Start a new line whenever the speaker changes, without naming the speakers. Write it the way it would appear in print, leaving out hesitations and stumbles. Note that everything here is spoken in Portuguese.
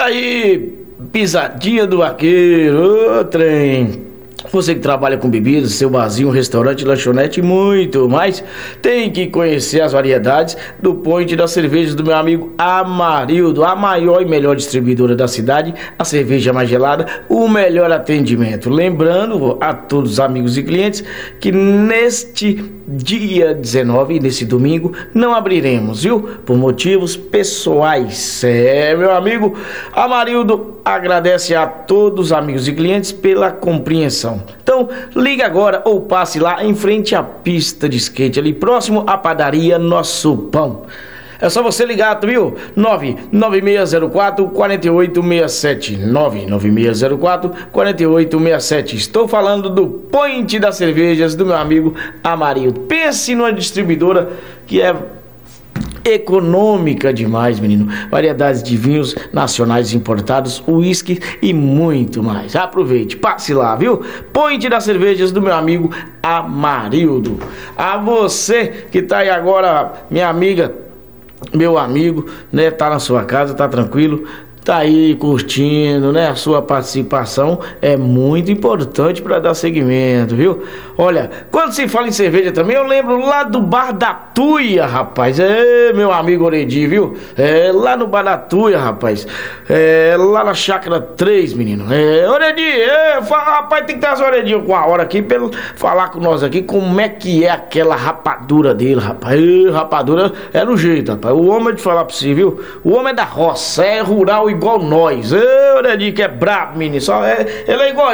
aí, pisadinha do vaqueiro, ô trem. Você que trabalha com bebidas, seu barzinho, restaurante, lanchonete e muito mais, tem que conhecer as variedades do Point das cervejas do meu amigo Amarildo, a maior e melhor distribuidora da cidade, a cerveja mais gelada, o melhor atendimento. Lembrando a todos os amigos e clientes que neste dia 19, nesse domingo, não abriremos, viu? Por motivos pessoais. Meu amigo Amarildo agradece a todos os amigos e clientes pela compreensão. Então, ligue agora ou passe lá em frente à pista de skate, ali próximo à padaria Nosso Pão. É só você ligar, viu? 99604-4867. 99604-4867. Estou falando do Point das cervejas do meu amigo Amarildo. Pense numa distribuidora que é econômica demais, menino. Variedades de vinhos nacionais importados, uísque e muito mais. Aproveite, passe lá, viu? Point das cervejas do meu amigo Amarildo. A você que tá aí agora, minha amiga, meu amigo, né? Tá na sua casa, tá tranquilo, tá aí curtindo, né? A sua participação é muito importante para dar seguimento, viu? Olha, quando se fala em cerveja também, eu lembro lá do Bar da Tuia, rapaz. Meu amigo Oredi, viu? Lá no Bar da Tuia, rapaz. Lá na Chácara 3, menino. Oredi, rapaz, tem que ter as Oredinho com a hora aqui pra ele falar com nós aqui como é que é aquela rapadura dele, rapaz. Rapadura é no jeito, rapaz. O homem é de falar pra você, viu? O homem é da roça, é rural igual nós. Oredi que é brabo, menino. Ele é igual